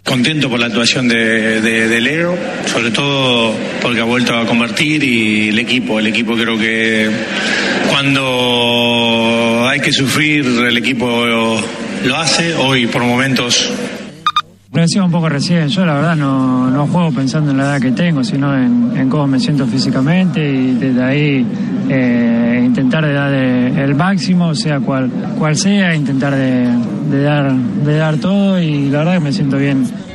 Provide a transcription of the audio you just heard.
Contento por la actuación de Leo, sobre todo porque ha vuelto a convertir, y el equipo creo que cuando hay que sufrir el equipo lo hace. Hoy por momentos. Lo decía un poco recién, yo la verdad no juego pensando en la edad que tengo, sino en cómo me siento físicamente, y desde ahí intentar de dar el máximo, sea cual sea, intentar de dar todo, y la verdad que me siento bien.